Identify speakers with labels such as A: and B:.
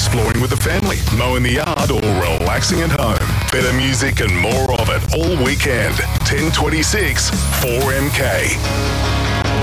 A: exploring with the family, mowing the yard, or relaxing at home. Better music and more of it all weekend. 1026 4MK.